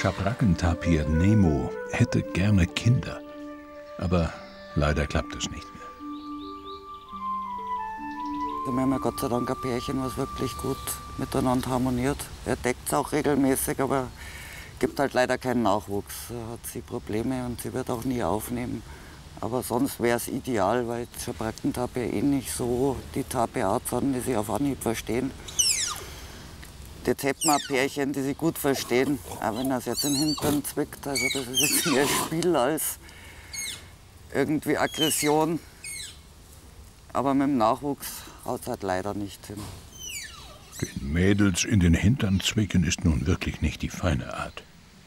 Schabrackentapir Nemo hätte gerne Kinder. Aber leider klappt es nicht mehr. Wir haben ja Gott sei Dank ein Pärchen, was wirklich gut miteinander harmoniert. Er deckt es auch regelmäßig, aber gibt halt leider keinen Nachwuchs. Er hat sie Probleme und sie wird auch nie aufnehmen. Aber sonst wäre es ideal, weil Schabrackentapir eh nicht so die Tapirart sind, die sich auf Anhieb verstehen. Jetzt hätten wir ein Pärchen, die sich gut verstehen, auch wenn er es jetzt in den Hintern zwickt. Also das ist jetzt mehr Spiel als irgendwie Aggression. Aber mit dem Nachwuchs haut es halt leider nicht hin. Den Mädels in den Hintern zwicken ist nun wirklich nicht die feine Art.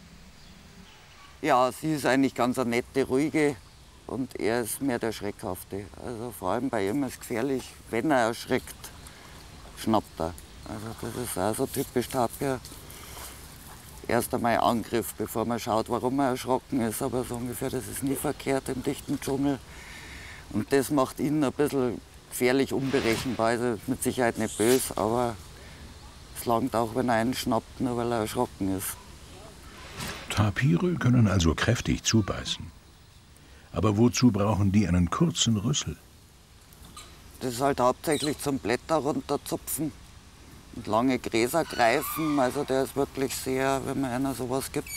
Ja, sie ist eigentlich ganz eine nette, ruhige und er ist mehr der Schreckhafte. Also vor allem bei ihm ist es gefährlich, wenn er erschreckt, schnappt er. Also das ist auch so typisch Tapir. Erst einmal Angriff, bevor man schaut, warum er erschrocken ist. Aber so ungefähr, das ist nie verkehrt im dichten Dschungel. Und das macht ihn ein bisschen gefährlich, unberechenbar. Also mit Sicherheit nicht böse, aber es langt auch, wenn er einen schnappt, nur weil er erschrocken ist. Tapire können also kräftig zubeißen. Aber wozu brauchen die einen kurzen Rüssel? Das ist halt hauptsächlich zum Blätter runterzupfen und lange Gräser greifen. Also der ist wirklich sehr, wenn man einer sowas gibt,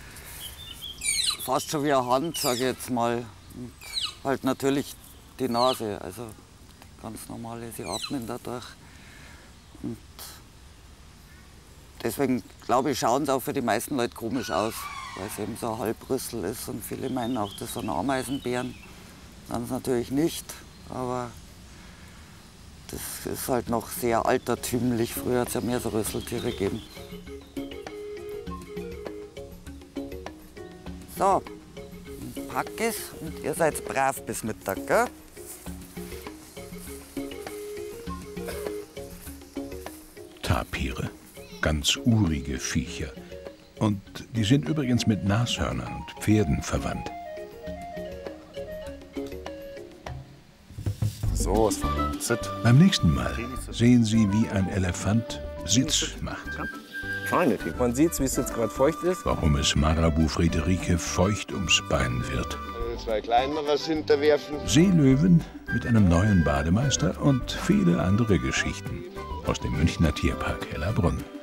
fast schon wie eine Hand, sage ich jetzt mal. Und halt natürlich die Nase, also die ganz normale, sie atmen dadurch. Und deswegen, glaube ich, schauen sie auch für die meisten Leute komisch aus, weil es eben so ein Halbrüssel ist. Und viele meinen auch, das sind Ameisenbären. Dann ist es natürlich nicht, aber das ist halt noch sehr altertümlich. Früher hat es ja mehr so Rüsseltiere gegeben. So, pack es und ihr seid brav bis Mittag, gell? Tapire, ganz urige Viecher. Und die sind übrigens mit Nashörnern und Pferden verwandt. So was von Sit. Beim nächsten Mal sehen Sie, wie ein Elefant Sitz macht. Man sieht, wie es jetzt gerade feucht ist. Warum es Marabu Friederike feucht ums Bein wird. Zwei kleineres hinterwerfen. Seelöwen mit einem neuen Bademeister und viele andere Geschichten aus dem Münchner Tierpark Hellerbrunn.